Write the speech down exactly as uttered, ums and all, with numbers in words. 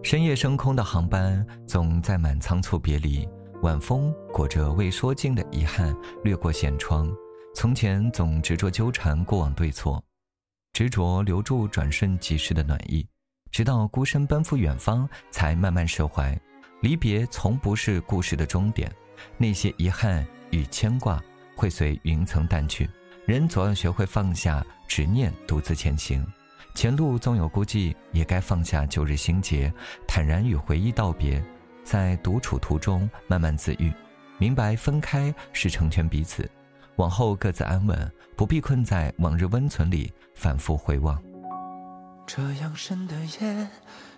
深夜升空的航班总载满仓促别离，晚风裹着未说尽的遗憾掠过舷窗。从前总执着纠缠过往对错，执着留住转瞬即逝的暖意，直到孤身奔赴远方才慢慢释怀。离别从不是故事的终点，那些遗憾与牵挂会随云层淡去，人总要学会放下执念，独自前行。前路纵有孤寂，也该放下旧日心结，坦然与回忆道别，在独处途中慢慢自愈，明白分开是成全彼此，往后各自安稳，不必困在往日温存里反复回望。 这样深的夜，